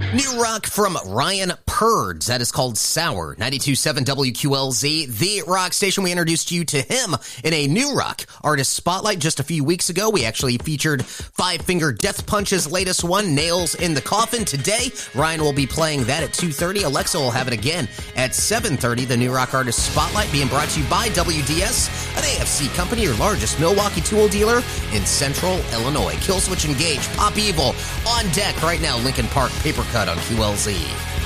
New rock from Ryan Purds. That is called Sour. 92.7 WQLZ, the rock station. We introduced you to him in a new rock artist spotlight just a few weeks ago. We actually featured Five Finger Death Punch's latest one, Nails in the Coffin. Today, Ryan will be playing that at 2:30. Alexa will have it again at 7:30. The new rock artist spotlight being brought to you by WDS, an AFC company, your largest Milwaukee tool dealer in central Illinois. Killswitch Engage, Pop Evil on deck right now. Lincoln Park Paper Cut on QLZ.